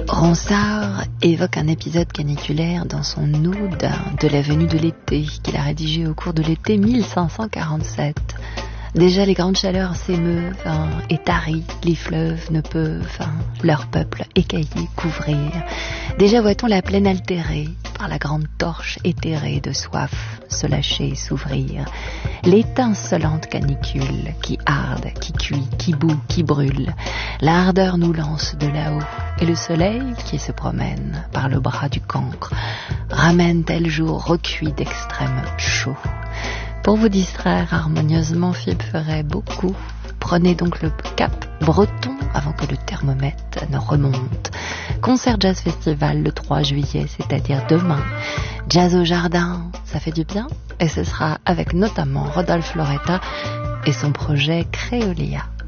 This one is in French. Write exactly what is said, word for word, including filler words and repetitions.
Ronsard évoque un épisode caniculaire dans son Ode de la venue de l'été qu'il a rédigé au cours de l'été mille cinq cent quarante-sept. Déjà les grandes chaleurs s'émeuvent hein, et taries, les fleuves ne peuvent hein, leur peuple écaillé couvrir. Déjà voit-on la plaine altérée par la grande torche éthérée de soif se lâcher et s'ouvrir. L'étincelante canicule qui arde, qui cuit, qui bout, qui brûle. La ardeur nous lance de là-haut et le soleil qui se promène par le bras du cancre ramène tel jour recuit d'extrême chaud. Pour vous distraire harmonieusement, Philippe ferait beaucoup. Prenez donc le cap breton avant que le thermomètre ne remonte. Concert Jazz Festival le trois juillet, c'est-à-dire demain. Jazz au jardin, ça fait du bien. Et ce sera avec notamment Rodolphe Loretta et son projet Créolia.